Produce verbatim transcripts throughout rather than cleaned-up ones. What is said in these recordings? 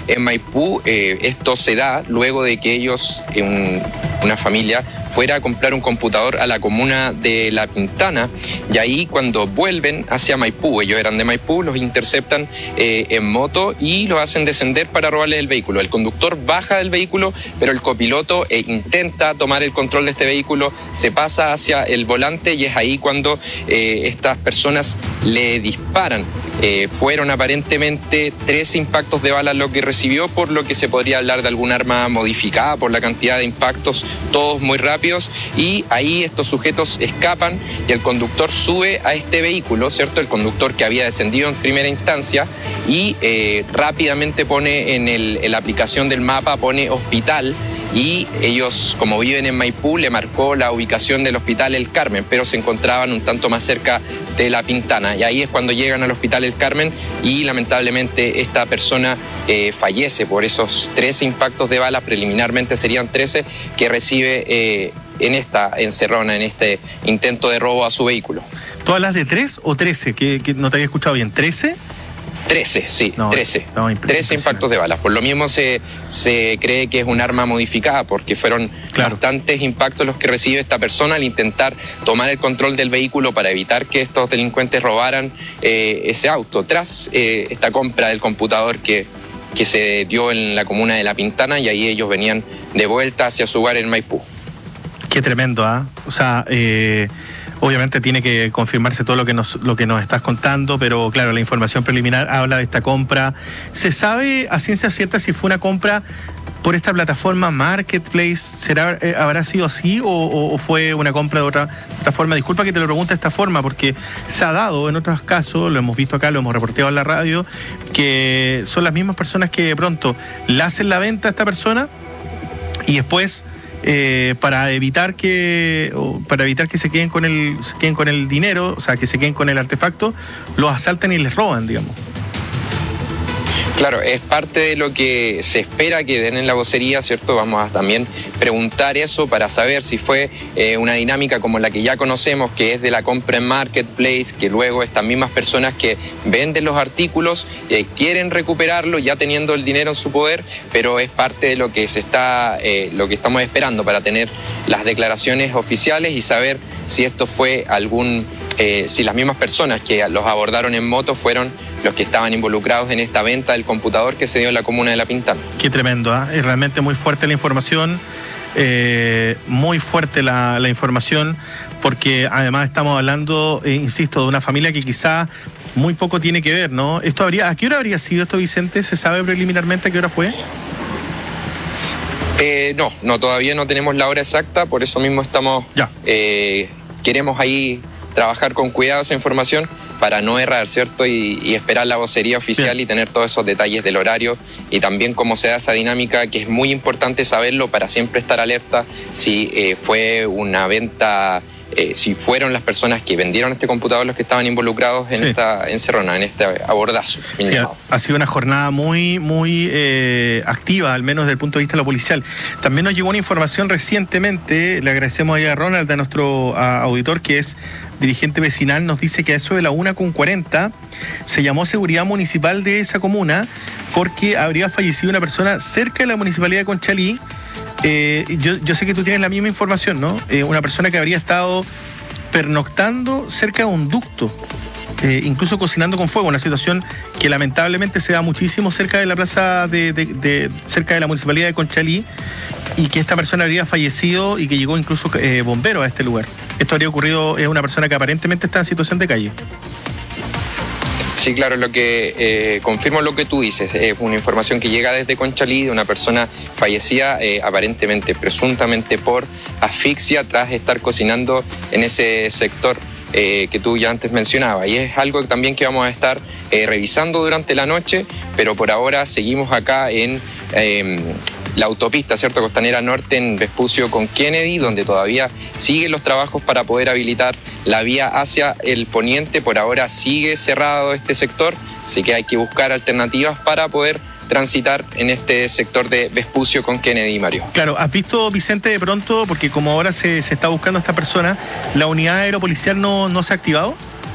en Maipú. Eh, esto se da luego de que ellos, en una familia, fuera a comprar un computador a la comuna de La Pintana, y ahí cuando vuelven hacia Maipú, ellos eran de Maipú, los interceptan eh, en moto y los hacen descender para robarles el vehículo. El conductor baja del vehículo, pero el copiloto eh, intenta tomar el control de este vehículo, se pasa hacia el volante y es ahí cuando eh, estas personas le disparan. Eh, fueron aparentemente tres impactos de bala lo que recibió, por lo que se podría hablar de algún arma modificada por la cantidad de impactos, todos muy rápidos, y ahí estos sujetos escapan y el conductor sube a este vehículo, ¿cierto? El conductor que había descendido en primera instancia, y eh, rápidamente pone en, el, en la aplicación del mapa, pone hospital, y ellos, como viven en Maipú, le marcó la ubicación del hospital El Carmen, pero se encontraban un tanto más cerca de La Pintana, y ahí es cuando llegan al hospital El Carmen y lamentablemente esta persona eh, fallece por esos trece impactos de bala, preliminarmente serían trece, que recibe eh, en esta encerrona, en este intento de robo a su vehículo. ¿Tú hablas de tres o trece? Que, que no te había escuchado bien. ¿trece? trece, sí, no, trece. No, trece impactos de balas. Por lo mismo se, se cree que es un arma modificada, porque fueron claro. bastantes impactos los que recibe esta persona al intentar tomar el control del vehículo para evitar que estos delincuentes robaran eh, ese auto. Tras eh, esta compra del computador que, que se dio en la comuna de La Pintana, y ahí ellos venían de vuelta hacia su hogar en Maipú. Qué tremendo, ¿ah? ¿eh? O sea, eh... obviamente tiene que confirmarse todo lo que nos lo que nos estás contando, pero claro, la información preliminar habla de esta compra. ¿Se sabe a ciencia cierta si fue una compra por esta plataforma Marketplace? ¿Será, eh, habrá sido así o, o, o fue una compra de otra, de otra forma? Disculpa que te lo pregunte de esta forma, porque se ha dado en otros casos, lo hemos visto acá, lo hemos reporteado en la radio, que son las mismas personas que de pronto le hacen la venta a esta persona y después... Eh, para evitar que para evitar que se queden con el se queden con el dinero, o sea, que se queden con el artefacto, los asaltan y les roban, digamos. Claro, es parte de lo que se espera que den en la vocería, ¿cierto? Vamos a también preguntar eso para saber si fue eh, una dinámica como la que ya conocemos, que es de la compra en Marketplace, que luego estas mismas personas que venden los artículos eh, quieren recuperarlo ya teniendo el dinero en su poder, pero es parte de lo que se está, eh, lo que estamos esperando para tener las declaraciones oficiales y saber si esto fue algún, eh, si las mismas personas que los abordaron en moto fueron los que estaban involucrados en esta venta del computador que se dio en la comuna de La Pintana. Qué tremendo, ¿eh? Es realmente muy fuerte la información, eh, muy fuerte la, la información, porque además estamos hablando, eh, insisto, de una familia que quizá muy poco tiene que ver, ¿no? Esto habría, ¿a qué hora habría sido esto, Vicente? ¿Se sabe preliminarmente a qué hora fue? Eh, no, no, todavía no tenemos la hora exacta, por eso mismo estamos, ya. Eh, queremos ahí trabajar con cuidado esa información para no errar, ¿cierto? Y, y esperar la vocería oficial. Bien. Y tener todos esos detalles del horario y también cómo se da esa dinámica, que es muy importante saberlo para siempre estar alerta si eh, fue una venta, eh, si fueron las personas que vendieron este computador los que estaban involucrados en sí. esta encerrona, en este abordazo. Sí, ha, ha sido una jornada muy, muy eh, activa, al menos desde el punto de vista de lo policial. También nos llegó una información recientemente, le agradecemos a Ronald, a nuestro a, auditor, que es dirigente vecinal, nos dice que a eso de la una con cuarenta se llamó seguridad municipal de esa comuna porque habría fallecido una persona cerca de la municipalidad de Conchalí. Eh, yo, yo sé que tú tienes la misma información, ¿no? Eh, una persona que habría estado pernoctando cerca de un ducto, eh, incluso cocinando con fuego, una situación que lamentablemente se da muchísimo cerca de la plaza de, de, de cerca de la municipalidad de Conchalí, y que esta persona habría fallecido y que llegó incluso eh, bombero a este lugar. Esto habría ocurrido, es una persona que aparentemente está en situación de calle. Sí, claro, lo que eh, confirmo lo que tú dices, es una información que llega desde Conchalí de una persona fallecida eh, aparentemente, presuntamente por asfixia tras estar cocinando en ese sector eh, que tú ya antes mencionabas. Y es algo también que vamos a estar eh, revisando durante la noche, pero por ahora seguimos acá en Eh, la autopista, ¿cierto? Costanera Norte en Vespucio con Kennedy, donde todavía siguen los trabajos para poder habilitar la vía hacia el poniente. Por ahora sigue cerrado este sector, así que hay que buscar alternativas para poder transitar en este sector de Vespucio con Kennedy, Mario. Claro, ¿has visto, Vicente, de pronto, porque como ahora se, se está buscando a esta persona, la unidad aeropolicial no, no se ha activado?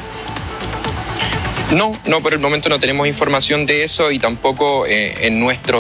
No, no, por el momento no tenemos información de eso y tampoco eh, en nuestro